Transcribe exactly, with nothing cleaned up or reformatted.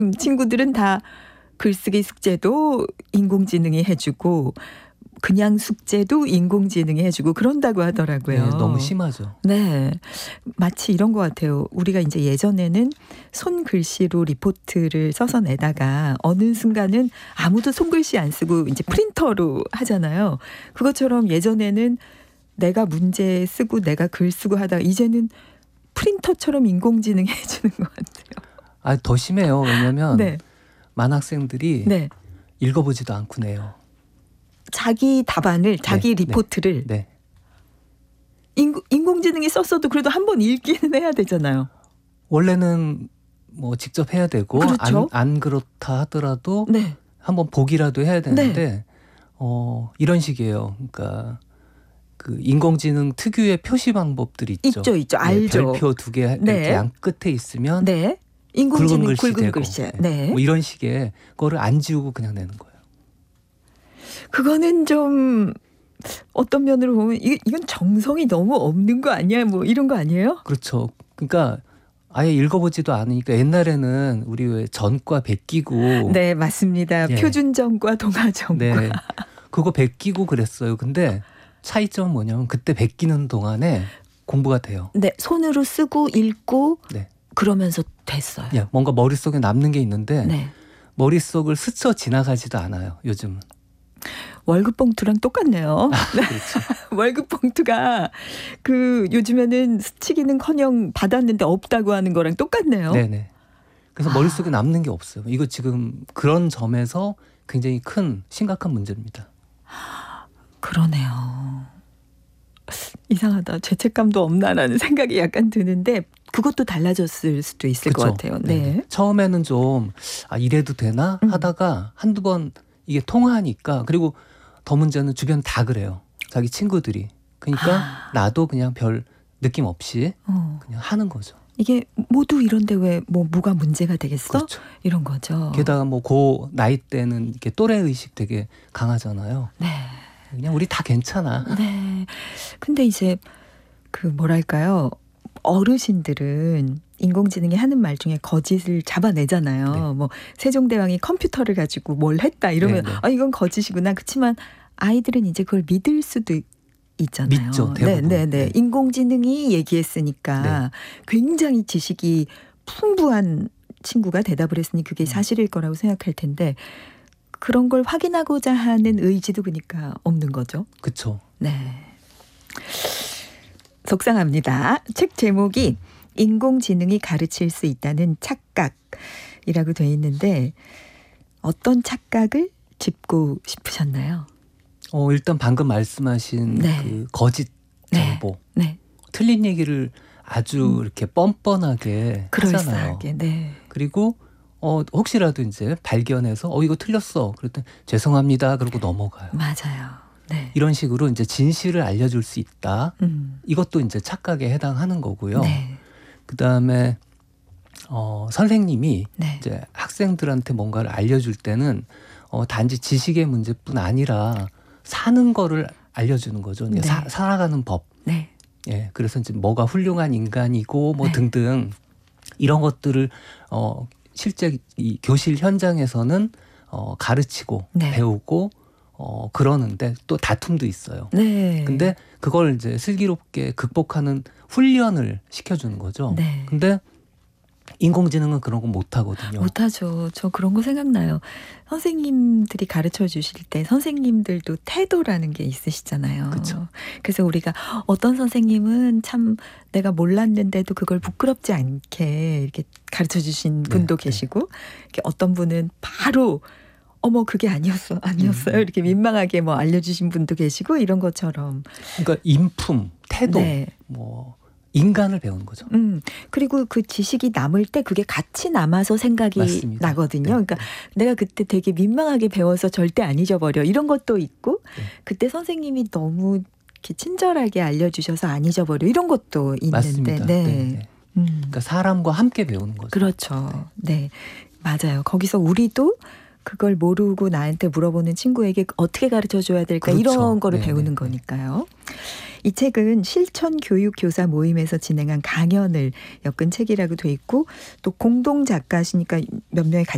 음, 친구들은 다 글쓰기 숙제도 인공지능이 해주고 그냥 숙제도 인공지능이 해주고 그런다고 하더라고요. 네, 너무 심하죠. 네, 마치 이런 것 같아요. 우리가 이제 예전에는 손글씨로 리포트를 써서 내다가 어느 순간은 아무도 손글씨 안 쓰고 이제 프린터로 하잖아요. 그것처럼 예전에는 내가 문제 쓰고 내가 글 쓰고 하다가 이제는 프린터처럼 인공지능이 해주는 것 같아요. 아, 더 심해요. 왜냐하면 네. 많은 학생들이 네. 읽어보지도 않고 내요. 자기 답안을, 자기 네, 리포트를 네. 인공, 인공지능이 썼어도 그래도 한번 읽기는 해야 되잖아요. 원래는 뭐 직접 해야 되고 그렇죠. 안, 안 그렇다 하더라도 네. 한번 보기라도 해야 되는데 네. 어, 이런 식이에요. 그러니까 그 인공지능 특유의 표시 방법들이 있죠. 있죠, 있죠. 네, 알죠. 별표 두 개 네. 이렇게 양 끝에 있으면 네. 인공지능 굵은 글씨 굵은 되고 글씨. 네. 네. 뭐 이런 식의 거를 안 지우고 그냥 내는 거예요. 그거는 좀 어떤 면으로 보면 이, 이건 정성이 너무 없는 거 아니야? 뭐 이런 거 아니에요? 그렇죠. 그러니까 아예 읽어보지도 않으니까 옛날에는 우리 왜 전과 베끼고 네, 맞습니다. 예. 표준정과 동화정과. 네, 그거 베끼고 그랬어요. 근데 차이점은 뭐냐면 그때 베끼는 동안에 공부가 돼요. 네, 손으로 쓰고 읽고 네. 그러면서 됐어요. 예, 뭔가 머릿속에 남는 게 있는데 네. 머릿속을 스쳐 지나가지도 않아요. 요즘은. 월급 봉투랑 똑같네요. 아, 그렇죠. 월급 봉투가 그 요즘에는 스치기는커녕 받았는데 없다고 하는 거랑 똑같네요. 네네. 그래서 아. 머릿속에 남는 게 없어요. 이거 지금 그런 점에서 굉장히 큰 심각한 문제입니다. 그러네요. 이상하다. 죄책감도 없나라는 생각이 약간 드는데 그것도 달라졌을 수도 있을 그쵸? 것 같아요. 네. 네네. 처음에는 좀 아, 이래도 되나 음. 하다가 한두 번 이게 통하니까 그리고 더 문제는 주변 다 그래요. 자기 친구들이. 그러니까 아. 나도 그냥 별 느낌 없이 어. 그냥 하는 거죠. 이게 모두 이런데 왜 뭐 뭐가 문제가 되겠어? 그렇죠. 이런 거죠. 게다가 뭐 그 나이 때는 이렇게 또래 의식 되게 강하잖아요. 네. 그냥 우리 다 괜찮아. 네. 근데 이제 그 뭐랄까요? 어르신들은 인공지능이 하는 말 중에 거짓을 잡아내잖아요. 네. 뭐 세종대왕이 컴퓨터를 가지고 뭘 했다 이러면 네, 네. 아 이건 거짓이구나. 그렇지만 아이들은 이제 그걸 믿을 수도 있잖아요. 믿죠, 네, 대부분. 네, 네. 네. 인공지능이 얘기했으니까 굉장히 지식이 풍부한 친구가 대답을 했으니 그게 음. 사실일 거라고 생각할 텐데 그런 걸 확인하고자 하는 의지도 그러니까 없는 거죠. 그렇죠. 네. 속상합니다. 책 제목이 인공지능이 가르칠 수 있다는 착각이라고 돼 있는데 어떤 착각을 짚고 싶으셨나요? 어, 일단 방금 말씀하신 네. 그 거짓 정보, 네. 틀린 얘기를 아주 음. 이렇게 뻔뻔하게 하잖아요. 그럴싸하게. 네. 그리고 어, 혹시라도 이제 발견해서 어 이거 틀렸어. 그랬더니 죄송합니다. 그러고 넘어가요. 맞아요. 네. 이런 식으로 이제 진실을 알려줄 수 있다. 음. 이것도 이제 착각에 해당하는 거고요. 네. 그 다음에 어, 선생님이 네. 이제 학생들한테 뭔가를 알려줄 때는 어, 단지 지식의 문제뿐 아니라 사는 거를 알려주는 거죠. 네. 사, 살아가는 법. 네. 예, 그래서 이제 뭐가 훌륭한 인간이고 뭐 네. 등등 이런 것들을 어, 실제 이 교실 현장에서는 어, 가르치고 네. 배우고 어, 그러는데 또 다툼도 있어요. 네. 근데 그걸 이제 슬기롭게 극복하는 훈련을 시켜주는 거죠. 네. 근데 인공지능은 그런 거 못하거든요. 못하죠. 저 그런 거 생각나요. 선생님들이 가르쳐 주실 때 선생님들도 태도라는 게 있으시잖아요. 그쵸. 그래서 우리가 어떤 선생님은 참 내가 몰랐는데도 그걸 부끄럽지 않게 이렇게 가르쳐 주신 분도 네, 계시고 이렇게 어떤 분은 바로 어머 그게 아니었어 아니었어요 음. 이렇게 민망하게 뭐 알려주신 분도 계시고 이런 것처럼. 그러니까 인품, 태도, 네. 뭐 인간을 배우는 거죠. 음 그리고 그 지식이 남을 때 그게 같이 남아서 생각이 맞습니다. 나거든요. 네. 그러니까 내가 그때 되게 민망하게 배워서 절대 안 잊어버려 이런 것도 있고 네. 그때 선생님이 너무 이렇게 친절하게 알려주셔서 안 잊어버려 이런 것도 있는데. 맞습니다. 네. 네, 네. 음. 그러니까 사람과 함께 배우는 거죠. 그렇죠. 네. 맞아요. 거기서 우리도 그걸 모르고 나한테 물어보는 친구에게 어떻게 가르쳐줘야 될까 그렇죠. 이런 거를 네, 배우는 네, 거니까요. 이 책은 실천 교육 교사 모임에서 진행한 강연을 엮은 책이라고 돼 있고 또 공동 작가시니까 몇 명이 같이